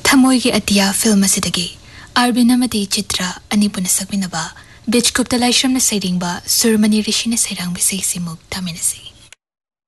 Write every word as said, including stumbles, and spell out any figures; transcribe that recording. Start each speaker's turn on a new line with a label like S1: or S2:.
S1: थमोई Atiya film असिदगी आरबिन अमदी Chitra अनिपुन सकमिनबा बिचकुप्ता लाइश्रमना सैरिंगबा सुरमनी ऋषिना Sairang बिसै Simuka थमिनसी।